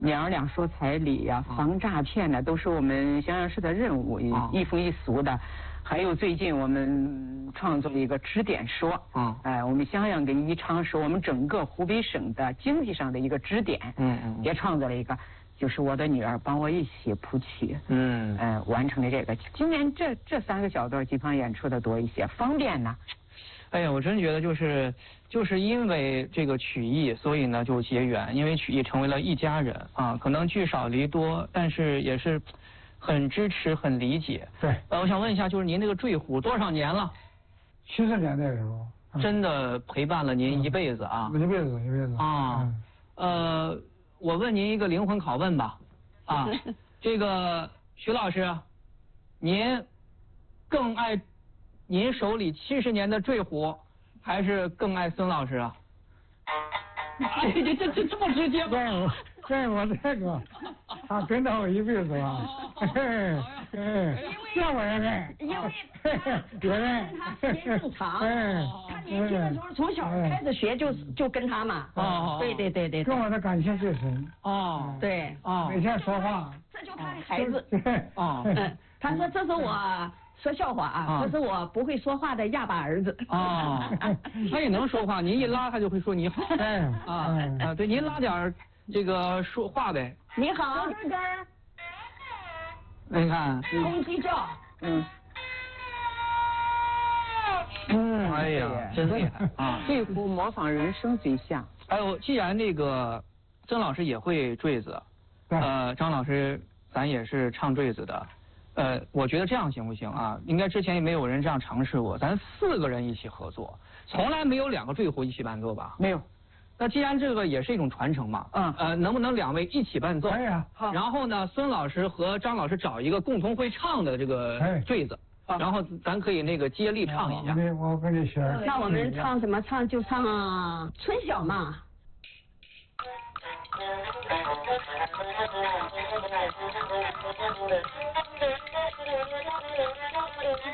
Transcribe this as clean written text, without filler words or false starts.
娘儿俩说彩礼呀、防诈骗呢，都是我们襄阳市的任务，一风一俗的。还有最近我们创作了一个指点说，我们襄阳跟宜昌是我们整个湖北省的经济上的一个支点，也创作了一个，就是我的女儿帮我一起谱曲，完成了这个。今年这3个小段地方演出的多一些，方便呢。 哎呀，我真觉得就是因为这个曲艺，所以呢就结缘，因为曲艺成为了一家人啊，可能聚少离多，但是也是很支持、很理解。 对。 我想问一下，就是您这个坠虎多少年了 ？70年代的时候。 真的陪伴了您一辈子啊！ 一辈子啊。我问您一个灵魂拷问吧，啊，这个徐老师，您更爱您手里70年的坠虎，还是更爱孙老师啊？这么直接吗？ 对我这个，他跟着我一辈子了，这我也认， 因为他时间更长，他年轻的时候从小开始学就跟他嘛，对， 跟我的感情最深， 对， 每天说话， 这就他的孩子，他说这是我。说笑话啊！这是我不会说话的哑巴儿子。 他也能说话，您一拉他就会说你好。对，您拉点这个说话呗。 你好， 你看， 公鸡叫。 哎呀，真厉害啊！ 坠虎模仿人声最像。 哎呦，既然那个曾老师也会坠子，张老师咱也是唱坠子的。我觉得这样行不行啊？应该之前也没有人这样尝试过，咱4个人一起合作，从来没有2个坠虎一起伴奏吧？ 没有。 那既然这个也是一种传承嘛，能不能2位一起伴奏？ 可以啊。 然后呢，孙老师和张老师找一个共同会唱的这个坠子，然后咱可以那个接力唱一下。 我跟你学。 那我们唱什么？就唱春晓嘛。